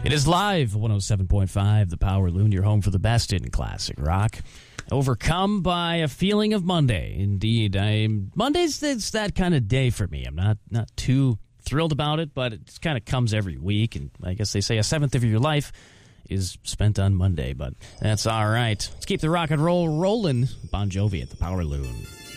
It is live, 107.5, The Power Loon, your home for the best in classic rock. Overcome by a feeling of Monday. Indeed, Monday's it's that kind of day for me. I'm not too thrilled about it, but it kind of comes every week. And I guess they say a seventh of your life is spent on Monday, but that's all right. Let's keep the rock and roll rolling. Bon Jovi at The Power Loon.